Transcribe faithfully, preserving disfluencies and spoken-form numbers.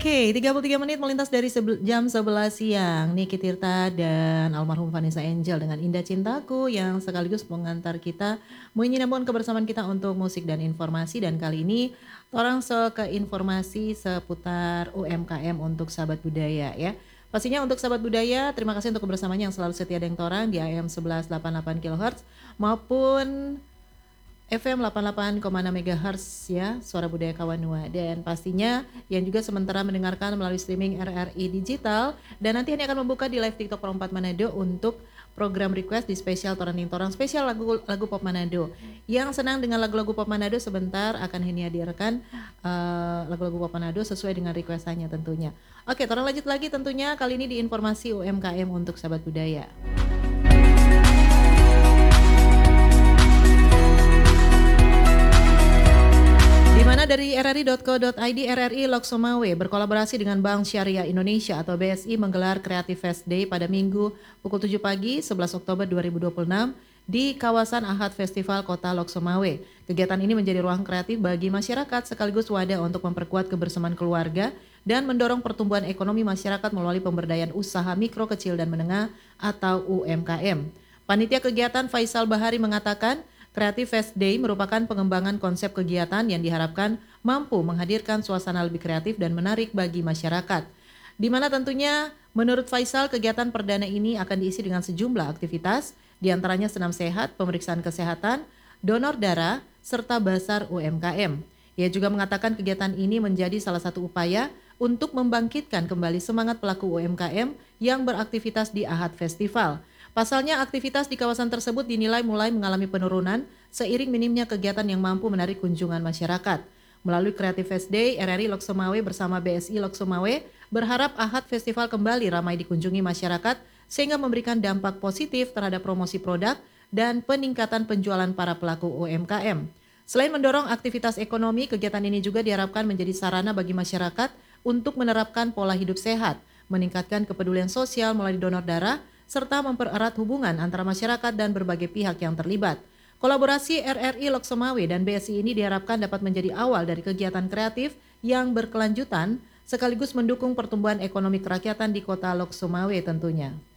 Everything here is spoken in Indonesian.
Oke, tiga puluh tiga menit melintas dari sebel jam sebelas siang. Niki Tirta dan almarhum Vanessa Angel dengan Indah Cintaku yang sekaligus pengantar kita menyinambungkan kebersamaan kita untuk musik dan informasi. Dan kali ini orang so ke informasi seputar U M K M untuk sahabat budaya ya. Pastinya untuk sahabat budaya, terima kasih untuk kebersamanya yang selalu setia dengan torang di A M sebelas delapan puluh delapan kilohertz maupun F M delapan puluh delapan koma enam megahertz ya, Suara Budaya Kawanua. Dan pastinya yang juga sementara mendengarkan melalui streaming R R I Digital. Dan nanti ini akan membuka di live TikTok Pro empat Manado untuk program request di spesial Toraning Torang, spesial lagu lagu pop Manado. Yang senang dengan lagu-lagu pop Manado sebentar akan ini hadirkan uh, lagu-lagu pop Manado sesuai dengan requestannya tentunya. Oke, Torang lanjut lagi tentunya kali ini di informasi U M K M untuk sahabat budaya. Dimana dari r r i dot co dot i d R R I Lhokseumawe berkolaborasi dengan Bank Syariah Indonesia atau B S I menggelar Creative Fest Day pada Minggu pukul tujuh pagi sebelas Oktober dua ribu dua puluh enam di kawasan Ahad Festival Kota Lhokseumawe. Kegiatan ini menjadi ruang kreatif bagi masyarakat sekaligus wadah untuk memperkuat kebersamaan keluarga dan mendorong pertumbuhan ekonomi masyarakat melalui pemberdayaan usaha mikro, kecil, dan menengah atau U M K M. Panitia kegiatan Faisal Bahari mengatakan, Creative Fest Day merupakan pengembangan konsep kegiatan yang diharapkan mampu menghadirkan suasana lebih kreatif dan menarik bagi masyarakat. Di mana tentunya menurut Faisal kegiatan perdana ini akan diisi dengan sejumlah aktivitas, diantaranya senam sehat, pemeriksaan kesehatan, donor darah, serta basar U M K M. Ia juga mengatakan kegiatan ini menjadi salah satu upaya untuk membangkitkan kembali semangat pelaku U M K M yang beraktivitas di Ahad Festival. Pasalnya aktivitas di kawasan tersebut dinilai mulai mengalami penurunan seiring minimnya kegiatan yang mampu menarik kunjungan masyarakat. Melalui Creative Fest Day, R R I Lhokseumawe bersama B S I Lhokseumawe berharap Ahad Festival kembali ramai dikunjungi masyarakat sehingga memberikan dampak positif terhadap promosi produk dan peningkatan penjualan para pelaku U M K M. Selain mendorong aktivitas ekonomi, kegiatan ini juga diharapkan menjadi sarana bagi masyarakat untuk menerapkan pola hidup sehat, meningkatkan kepedulian sosial melalui donor darah, serta mempererat hubungan antara masyarakat dan berbagai pihak yang terlibat. Kolaborasi R R I Lhokseumawe dan B S I ini diharapkan dapat menjadi awal dari kegiatan kreatif yang berkelanjutan sekaligus mendukung pertumbuhan ekonomi kerakyatan di kota Lhokseumawe tentunya.